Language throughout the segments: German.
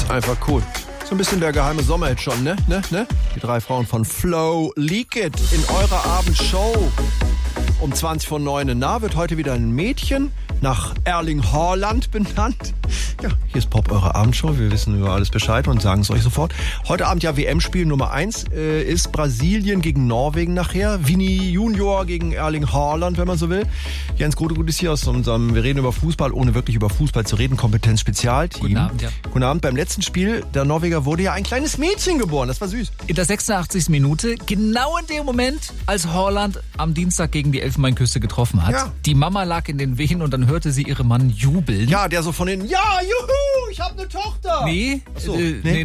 Einfach cool. So ein bisschen der geheime Sommerhit schon, ne? Die 3 Frauen von Flow Leak It in eurer Abendshow. Um 20 vor 9 wird heute wieder ein Mädchen nach Erling Haaland benannt. Ja, hier ist Pop, eure Abendshow. Wir wissen über alles Bescheid und sagen es euch sofort. Heute Abend ja WM-Spiel Nummer 1 ist Brasilien gegen Norwegen nachher. Vini Junior gegen Erling Haaland, wenn man so will. Jens Grotegut ist hier aus unserem, wir reden über Fußball, ohne wirklich über Fußball zu reden, Kompetenz-Spezialteam. Guten Abend, ja. Guten Abend. Beim letzten Spiel der Norweger wurde ja ein kleines Mädchen geboren. Das war süß. In der 86. Minute, genau in dem Moment, als Haaland am Dienstag gegen die Elfenbeinküste getroffen hat. Ja. Die Mama lag in den Wehen und dann hörte sie ihren Mann jubeln. Ja, der so von den, ja, juhu, ich habe eine Tochter. Nee, so,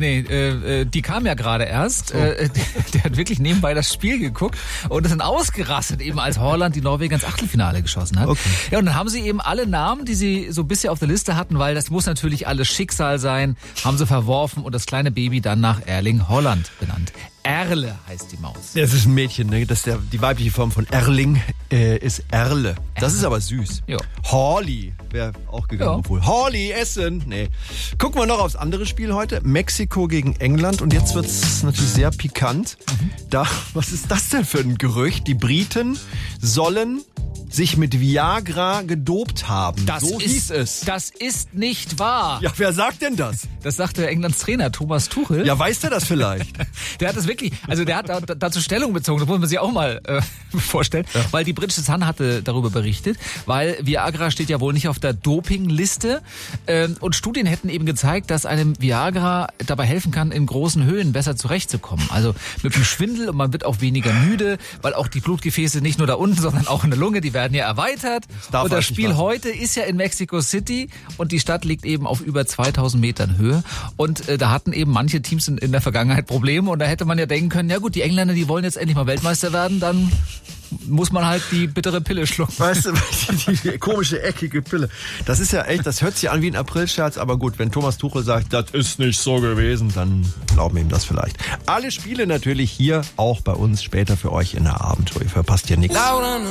die kam ja gerade erst. So. Der hat wirklich nebenbei das Spiel geguckt und ist dann ausgerastet, eben als Haaland die Norweger ins Achtelfinale geschossen hat. Okay. Ja, und dann haben sie eben alle Namen, die sie so bisher auf der Liste hatten, weil das muss natürlich alles Schicksal sein, haben sie verworfen und das kleine Baby dann nach Erling Haaland benannt. Erle heißt die Maus. Das ist ein Mädchen, ne? Die weibliche Form von Erling ist Erle. Das ist aber süß. Ja. Holly wäre auch gegangen, obwohl. Holly, Essen. Nee. Gucken wir noch aufs andere Spiel heute. Mexiko gegen England. Und jetzt wird's natürlich sehr pikant. Was ist das denn für ein Gerücht? Die Briten sollen sich mit Viagra gedopt haben. Hieß es. Das ist nicht wahr. Ja, wer sagt denn das? Das sagte Englands Trainer Thomas Tuchel. Ja, weiß der das vielleicht? Der hat das wirklich, also der hat dazu Stellung bezogen, das muss man sich auch mal vorstellen, weil die britische Sun hatte darüber berichtet, weil Viagra steht ja wohl nicht auf der Dopingliste und Studien hätten eben gezeigt, dass einem Viagra dabei helfen kann, in großen Höhen besser zurechtzukommen. Also mit dem Schwindel und man wird auch weniger müde, weil auch die Blutgefäße nicht nur da unten, sondern auch in der Lunge, die werden ja erweitert. Und das Spiel heute ist ja in Mexico City und die Stadt liegt eben auf über 2000 Metern Höhe. Und da hatten eben manche Teams in der Vergangenheit Probleme und da hätte man ja denken können, ja gut, die Engländer, die wollen jetzt endlich mal Weltmeister werden, dann muss man halt die bittere Pille schlucken. Weißt du, die komische, eckige Pille. Das ist ja echt, das hört sich an wie ein Aprilscherz, aber gut, wenn Thomas Tuchel sagt, das ist nicht so gewesen, dann glauben wir ihm das vielleicht. Alle Spiele natürlich hier auch bei uns später für euch in der Abendshow. Ihr verpasst hier nichts.